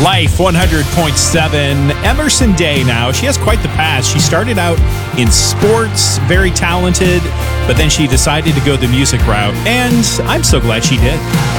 Life 100.7. Emerson Day now. She has quite the past. She started out in sports, very talented, but then she decided to go the music route, and I'm so glad she did.